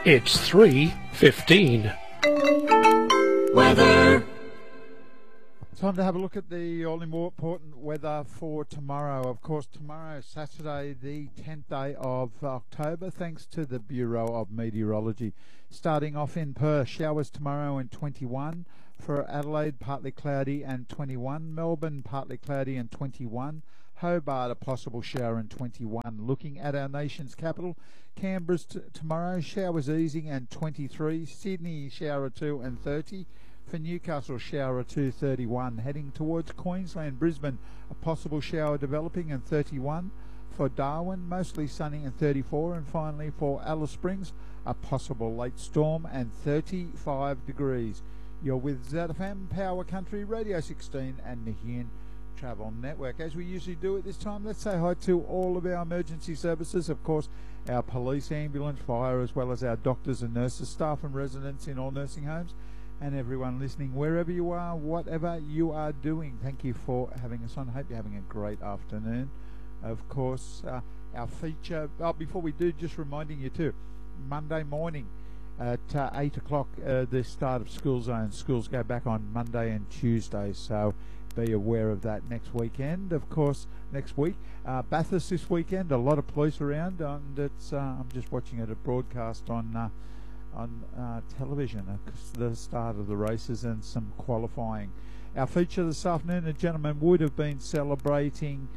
It's 3:15. Weather. Time to have a look at the all-important weather for tomorrow. Of course, tomorrow, Saturday, the 10th day of October, thanks to the Bureau of Meteorology. Starting off in Perth, showers tomorrow and 21. For Adelaide, partly cloudy and 21. Melbourne, partly cloudy and 21. Hobart, a possible shower and 21. Looking at our nation's capital, Canberra's tomorrow, showers easing and 23. Sydney, shower 2 and 30. For Newcastle, shower 2, 31. Heading towards Queensland, Brisbane, a possible shower developing and 31. For Darwin, mostly sunny and 34. And finally for Alice Springs, a possible late storm and 35 degrees. You're with ZFM, Power Country, Radio 16 and Nahin Travel Network. As we usually do at this time, let's say hi to all of our emergency services. Of course, our police, ambulance, fire, as well as our doctors and nurses, staff and residents in all nursing homes, and everyone listening wherever you are, whatever you are doing. Thank you for having us on. Hope you're having a great afternoon. Of course, our feature, before we do, just reminding you too, Monday morning at 8 o'clock, the start of school zones. Schools go back on Monday and Tuesday, so be aware of that next weekend. Of course, next week, Bathurst this weekend, a lot of police around, and it's I'm just watching it broadcast on television, the start of the races and some qualifying. Our feature this afternoon, a gentleman would have been celebrating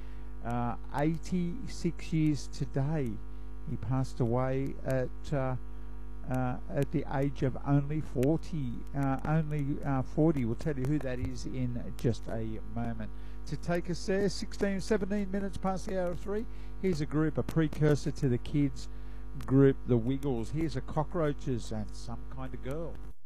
86 years today. He passed away at the age of only 40. Only 40. We'll tell you who that is in just a moment. To take us there, 17 minutes past the hour of 3. Here's a group, a precursor to the kids group, the Wiggles. Here's a Cockroaches and Some Kind of Girl.